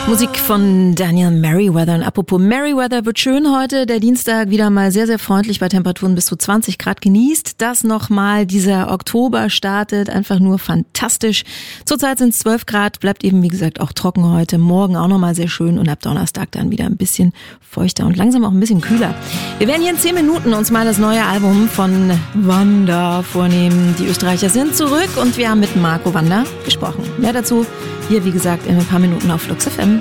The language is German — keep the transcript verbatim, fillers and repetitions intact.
Musik von Daniel Merriweather. Und apropos Merriweather, wird schön heute. Der Dienstag wieder mal sehr, sehr freundlich bei Temperaturen bis zu zwanzig Grad. Genießt das nochmal. Dieser Oktober startet einfach nur fantastisch. Zurzeit sind es zwölf Grad. Bleibt eben, wie gesagt, auch trocken heute. Morgen auch nochmal sehr schön. Und ab Donnerstag dann wieder ein bisschen feuchter und langsam auch ein bisschen kühler. Wir werden hier in zehn Minuten uns mal das neue Album von Wanda vornehmen. Die Österreicher sind zurück und wir haben mit Marco Wanda gesprochen. Mehr dazu hier, wie gesagt, in ein paar Minuten auf Flux F M.